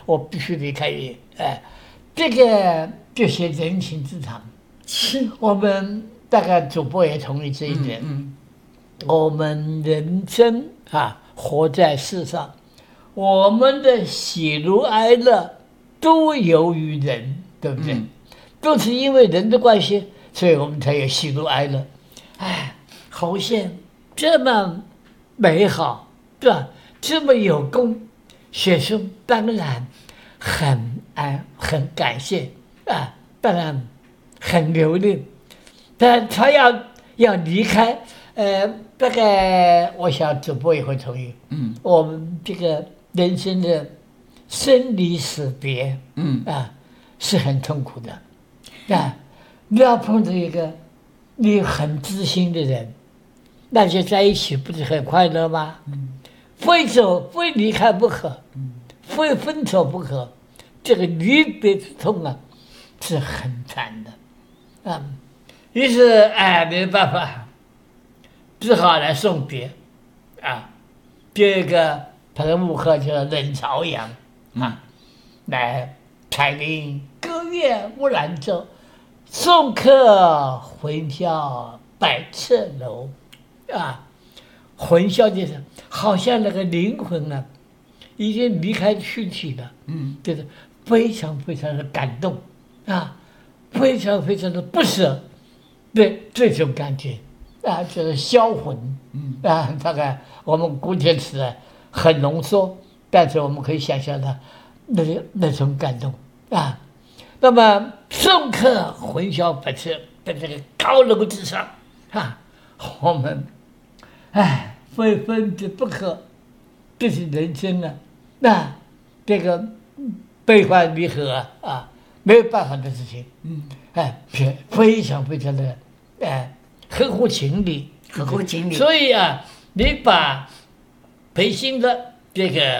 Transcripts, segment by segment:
我必须离开你，这个就是人情之常。 是我们大概主播也同意这一点。我们人生活在世上，我们的喜怒哀乐都由于人，对不对？都是因为人的关系，所以我们才有喜怒哀乐。红线这么美好，对吧？这么有功，学生当然很感谢当然很留恋，但他要离开，大概我想主播也会同意。我们这个人生的生离死别，是很痛苦的，你要碰到一个你很知心的人，那就在一起不是很快乐吗？非离开不可，非分手不可，这个离别之痛是很惨的，于是没办法，只好来送别，第二个他的幕客叫冷朝阳，来彩铃歌乐木兰奏，送客魂销百尺楼，魂销就是好像那个灵魂已经离开躯体了，就是非常非常的感动非常非常的不舍，对这种感觉就是销魂，大概我们古典词很浓缩，但是我们可以想象的那种感动那么送客魂销百尺，在这个高楼之上我们非分之不可，这是人生这个悲欢离合没有办法的事情，非常非常的合乎情理，所以你把裴鑫的这个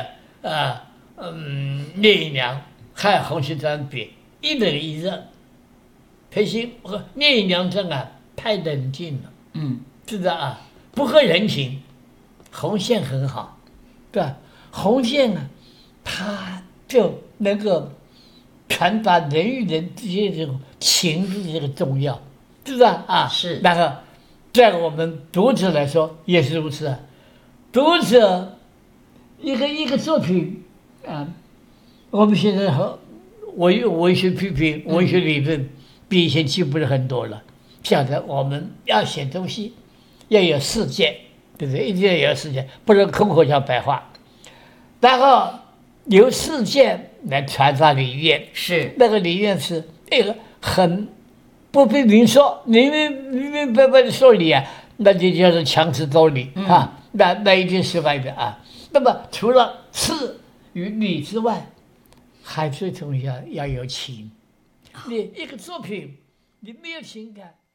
聂隐娘和洪秀全比，一冷一热。裴鑫和聂隐娘这太冷静了，是的不合人情。红线很好，对吧？红线它就能够传达人与人之间这种情的这个重要，是不是是。 然后在我们读者来说也是如此读者一个作品我们现在文学批评、文学理论比以前进步了很多了。现在我们要写东西，要有事件，对不对？一定要有事件，不能空口讲白话。然后由事件来传达理念， 是那个理念是一个很不必明说，明明白白的说理那就叫做强词夺理那一定失败的那么除了事与理之外，还最重要要有情。你一个作品你没有情感，